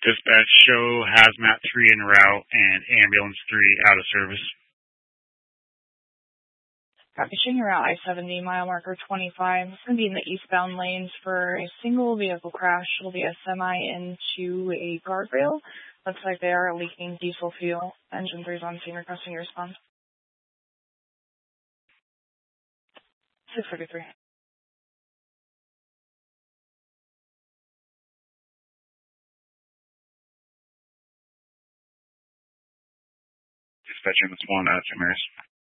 Dispatch, show Hazmat 3 en route and Ambulance 3 out of service. Copy, checking route I-70, mile marker 25. It's going to be in the eastbound lanes for a single vehicle crash. It'll be a semi into a guardrail. Looks like they are leaking diesel fuel. Engine 3 is on scene, requesting your response. 633. Dispatch, Ambulance 1 at St. Mary's.